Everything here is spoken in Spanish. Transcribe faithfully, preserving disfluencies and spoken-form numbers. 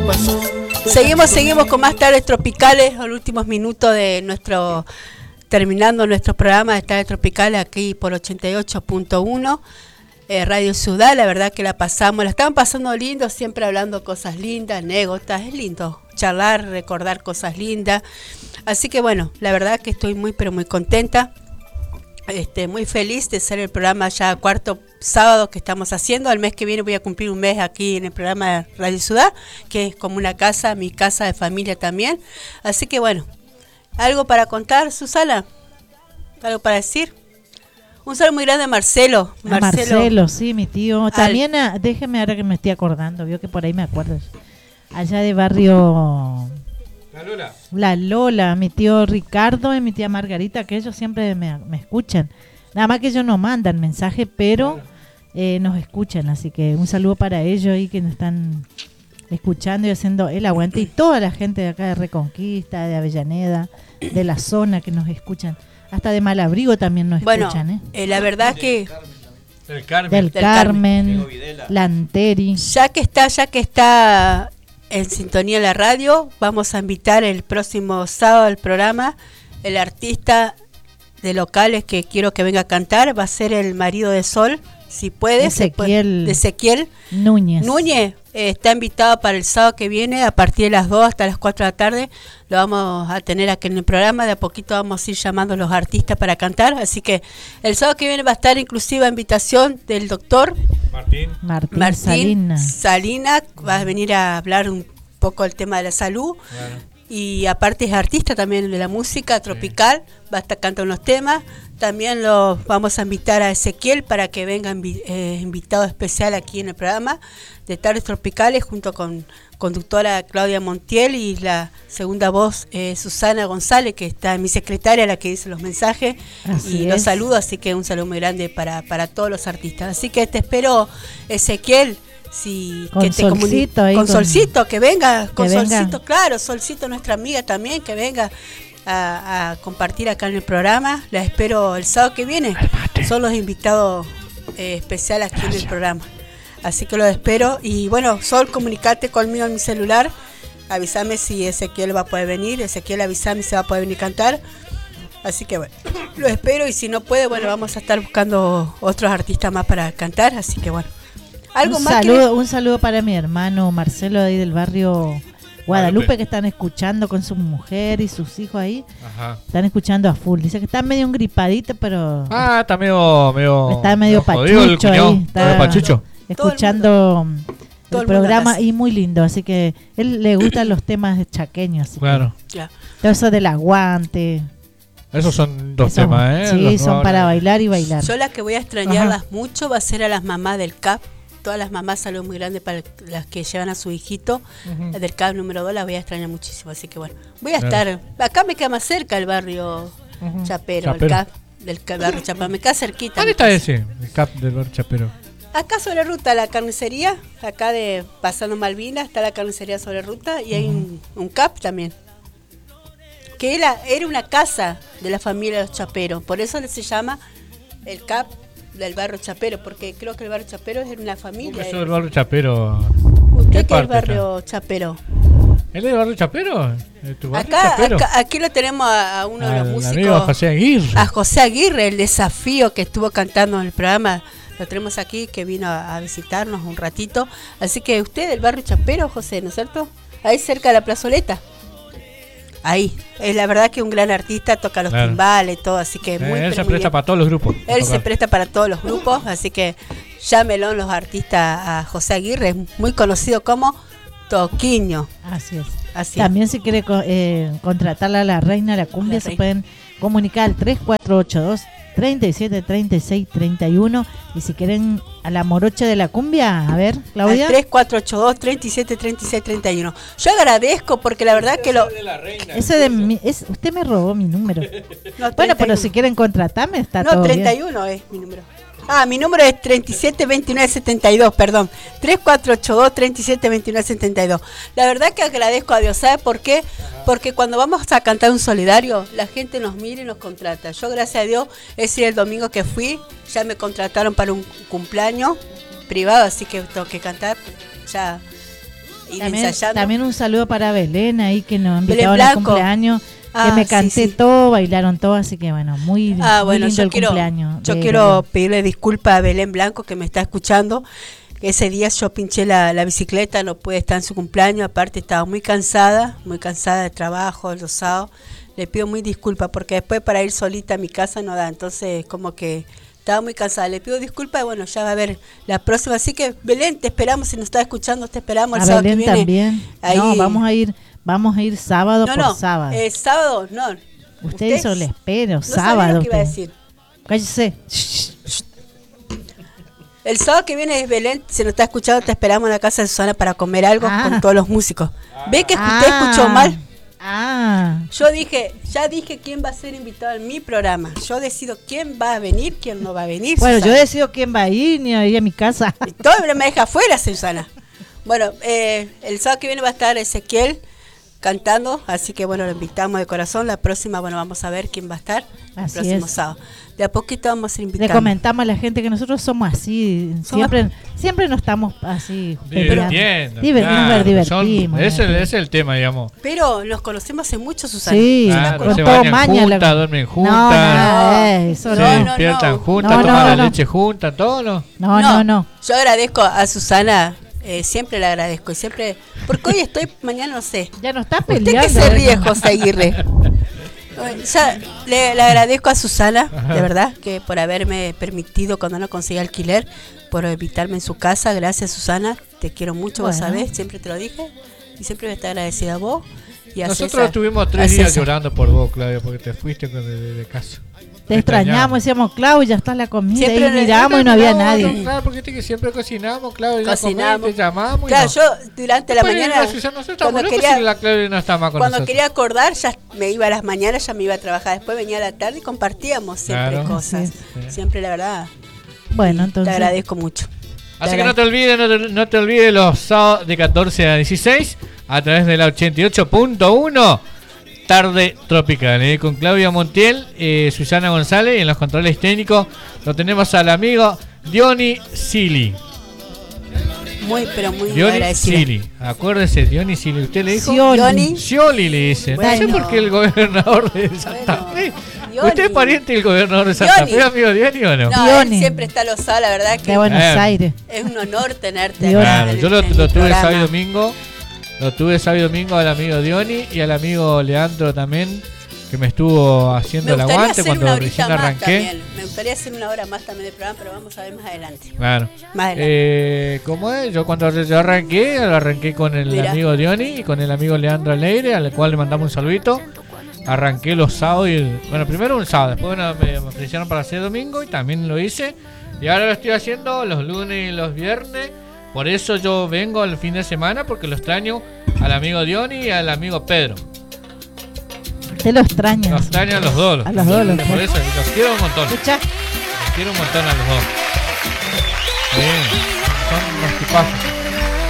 Seguimos, seguimos con más tardes tropicales, los últimos minutos de nuestro, terminando nuestro programa de tardes tropicales aquí por ochenta y ocho punto uno, eh, Radio Ciudad. La verdad que la pasamos, la estaban pasando lindo, siempre hablando cosas lindas, anécdotas, es lindo charlar, recordar cosas lindas. Así que bueno, la verdad que estoy muy pero muy contenta. Este, muy feliz de ser el programa ya cuarto sábado que estamos haciendo. El mes que viene voy a cumplir un mes aquí en el programa de Radio Ciudad, que es como una casa, mi casa de familia también. Así que bueno, ¿algo para contar, Susana? ¿Algo para decir? Un saludo muy grande a Marcelo. A Marcelo, Marcelo, sí, mi tío. También, a, déjeme ahora que me estoy acordando, vio que por ahí me acuerdo. Allá de barrio... La Lola. La Lola, mi tío Ricardo y mi tía Margarita, que ellos siempre me, me escuchan. Nada más que ellos no mandan mensaje, pero eh, nos escuchan. Así que un saludo para ellos ahí que nos están escuchando y haciendo el aguante. Y toda la gente de acá de Reconquista, de Avellaneda, de la zona que nos escuchan. Hasta de Malabrigo también nos bueno, escuchan. ¿eh? Eh, la verdad que... Del Carmen. Del Del Carmen, Lanteri. Ya que está, ya que está... en sintonía la radio, vamos a invitar el próximo sábado al programa el artista de locales que quiero que venga a cantar, va a ser el marido de Sol, si puede, Ezequiel, se puede, Ezequiel Núñez. Núñez eh, está invitado para el sábado que viene a partir de las dos hasta las cuatro de la tarde, lo vamos a tener aquí en el programa, de a poquito vamos a ir llamando a los artistas para cantar, así que el sábado que viene va a estar inclusive a invitación del doctor Martín. Martín, Martín Salina. Salina, va a venir a hablar un poco del tema de la salud. Claro. Y aparte es artista también de la música tropical, sí. Va a estar cantando unos temas. También lo vamos a invitar a Ezequiel para que venga eh, invitado especial aquí en el programa de Tardes Tropicales junto con conductora Claudia Montiel y la segunda voz eh, Susana González, que está mi secretaria, la que dice los mensajes. Así y es. Los saludo, así que un saludo muy grande para, para todos los artistas. Así que te espero, Ezequiel. Si, con que te Solcito comuni- ahí con, con Solcito, que venga, con que Solcito, venga. claro, Solcito, nuestra amiga también, que venga a, a compartir acá en el programa. La espero el sábado que viene. Son los invitados eh, especiales aquí Gracias. En el programa. Así que los espero. Y bueno, Sol, comunicate conmigo en mi celular. Avísame si Ezequiel va a poder venir. Ezequiel, avísame si va a poder venir a cantar. Así que bueno, lo espero. Y si no puede, bueno, vamos a estar buscando otros artistas más para cantar. Así que bueno. ¿Algo un, más saludo, que... un saludo para mi hermano Marcelo ahí del barrio Guadalupe, que están escuchando con su mujer y sus hijos ahí. Ajá. Están escuchando a full. Dice que está medio gripadito, pero... Ah, está medio... medio está medio pachucho ahí. Está medio pachucho. Escuchando el, el programa y muy lindo. Así que él le gustan los temas chaqueños. Claro. Ya. Todo eso del aguante. Esos son dos Eso, temas, ¿eh? Sí, los son no, para no. bailar y bailar. Yo la que voy a extrañarlas Ajá. mucho va a ser a las mamás del C A P. Todas las mamás, saludos muy grandes para las que llevan a su hijito. Uh-huh. Del C A P número dos las voy a extrañar muchísimo. Así que bueno, voy a claro. estar... Acá me queda más cerca el barrio uh-huh. Chapero, Chapero, el C A P del barrio Chapero. Me queda cerquita. ¿Dónde está ese? El C A P del barrio Chapero. Acá sobre ruta la carnicería, acá de pasando Malvinas, está la carnicería sobre ruta y uh-huh. hay un, un C A P también. Que era, era una casa de la familia de los Chaperos. Por eso se llama el C A P del barrio Chapero, porque creo que el barrio Chapero es una familia. ¿Eso del barrio Chapero? ¿Usted qué es el barrio está? Chapero? ¿Él es del barrio Chapero? ¿Tu barrio acá, Chapero? acá, aquí lo tenemos a, a uno de los músicos. Amigo José Aguirre. A José Aguirre, el desafío que estuvo cantando en el programa. Lo tenemos aquí, que vino a, a visitarnos un ratito. Así que usted del barrio Chapero, José, ¿no es cierto? Ahí cerca de la plazoleta. Ahí, es la verdad que un gran artista, toca los claro. timbales, todo, así que eh, muy Él se muy presta bien. Para todos los grupos. Él se presta para todos los grupos, así que llámelo los artistas a José Aguirre, muy conocido como Toquiño. Así es. Así También es. si quiere eh, contratarla a la reina de la cumbia, la se reina. Pueden comunicar al tres cuatro ocho dos, tres siete tres seis tres uno. Y si quieren a la morocha de la cumbia, a ver, Claudia. Al tres cuatro ocho dos, tres siete tres seis tres uno. Yo agradezco porque la verdad que lo... De la reina, ese de mi, es, usted me robó mi número. No, bueno, pero si quieren contratarme está no, todo treinta y uno bien. Es mi número. Ah, mi número es treinta y siete veintinueve setenta y dos, perdón. tres cuatro ocho dos, treinta y siete veintinueve setenta y dos. La verdad que agradezco a Dios, ¿sabe por qué? Porque cuando vamos a cantar un solidario, la gente nos mira y nos contrata. Yo, gracias a Dios, ese el domingo que fui, ya me contrataron para un cumpleaños privado, así que tengo que cantar. Ya ir También, ensayando. también un saludo para Belén ahí que nos Belén invitó al Blanco. cumpleaños. Ah, que me sí, canté sí. todo, bailaron todo, así que bueno, muy, Ah, muy bueno, lindo yo el quiero, cumpleaños. yo de quiero Belén. pedirle disculpas a Belén Blanco que me está escuchando. Ese día yo pinché la, la bicicleta, no pude estar en su cumpleaños, aparte estaba muy cansada, muy cansada de trabajo, el rosado. Le pido muy disculpas porque después para ir solita a mi casa no da, entonces como que estaba muy cansada. Le pido disculpas y bueno, ya va a ver la próxima. Así que Belén, te esperamos, si nos está escuchando, te esperamos el A sábado Belén que viene. también. Ahí- No, vamos a ir, vamos a ir sábado No, por no, sábado. eh, sábado, no. Usted hizo el espero, no sabía sábado. lo que iba a usted. decir. Cállese. El sábado que viene es Belén, si nos está escuchando, te esperamos en la casa de Susana para comer algo Ah. con todos los músicos. ¿Ve que usted Ah. escuchó mal? Ah, Yo dije, ya dije quién va a ser invitado en mi programa. Yo decido quién va a venir, quién no va a venir. bueno, yo Susana. decido quién va a ir ni a ir a mi casa. Y todo me deja afuera, Susana. Bueno, eh, el sábado que viene va a estar Ezequiel cantando, así que bueno, lo invitamos de corazón. La próxima, bueno, vamos a ver quién va a estar el Así próximo es. sábado. De a poquito vamos a ir Le invitando. comentamos a la gente que nosotros somos así, siempre siempre no estamos así peleando. Divirtiendo. Diver- claro, nos divertimos. son- ese, ¿no? ese es el tema, digamos. Pero nos conocemos hace mucho, Susana. Sí, Claro, con se todo bañan maña. juntas, la- duermen No, juntas, nada, eh, eso se no, no. no, despiertan no. juntas, No, toman no, la no. leche juntas, todo, ¿no? No, no, no. Yo agradezco a Susana, eh, siempre le agradezco. Y siempre, porque hoy estoy, mañana no sé. Ya no está ¿Usted peleando. qué se ríe, ¿eh? José Aguirre? Bueno, ya le, le agradezco a Susana, de verdad, que por haberme permitido cuando no conseguía alquiler, por invitarme en su casa. Gracias, Susana. Te quiero mucho, vos Bueno. sabés, siempre te lo dije. Y siempre voy a estar agradecida a vos. Y a Nosotros César. estuvimos A tres días César. llorando por vos, Claudia, porque te fuiste con- de, de casa. Te extrañamos, decíamos, Clau, ya está la comida. Siempre y le- miramos y no había nadie. No, claro, porque viste que siempre cocinamos, Claudia, y Cocinamos. te llamamos. y Claro, no. yo durante la Después, mañana, no, Susana, nosotros cuando estamos locos quería, si la Claudia no está más con cuando nosotros. quería acordar, ya me iba a las mañanas, ya me iba a trabajar. Después venía a la tarde y compartíamos siempre Claro. cosas. Sí. Siempre, la verdad, Bueno, te entonces. agradezco mucho. Así Te que no te olvides, no te, no te olvides los sábados de catorce a dieciséis a través de la ochenta y ocho punto uno. Tarde Tropical, ¿eh? Con Claudia Montiel, eh, Susana González y en los controles técnicos lo tenemos al amigo Diony Sili. Muy, pero muy Diony agradecida. Sili, acuérdese, Diony Sili, ¿usted le dijo? Scioli. Diony. Scioli le dice, no sé Bueno. por qué el gobernador de Santa Bueno, Fe. Diony. ¿Usted es pariente del gobernador de Santa Diony. Fe, amigo Diony o no? No, Diony. él siempre está losado, la verdad que De Buenos Eh. Aires. es un honor tenerte. Diony. acá Claro, en yo el- lo, en lo el tuve programa. sábado y domingo. Lo tuve sábado y domingo al amigo Diony y al amigo Leandro también, que me estuvo haciendo Me el gustaría aguante hacer una cuando horita recién más arranqué. también. Me gustaría hacer una hora más también de programa, pero vamos a ver más adelante. Claro. Más adelante. Eh, ¿Cómo es? Yo cuando yo arranqué, arranqué con el Mira. amigo Diony y con el amigo Leandro Aleire, al cual le mandamos un saludito. Arranqué los sábados y el- bueno, primero un sábado, después bueno, me me ofrecieron para hacer domingo y también lo hice. Y ahora lo estoy haciendo los lunes y los viernes. Por eso yo vengo el fin de semana porque lo extraño al amigo Diony y al amigo Pedro. Te lo extrañas. Los extraño a los dos. A los dos, los Por dos. eso los quiero un montón. Escucha, Los quiero un montón a los dos. Sí, son unos tipazos.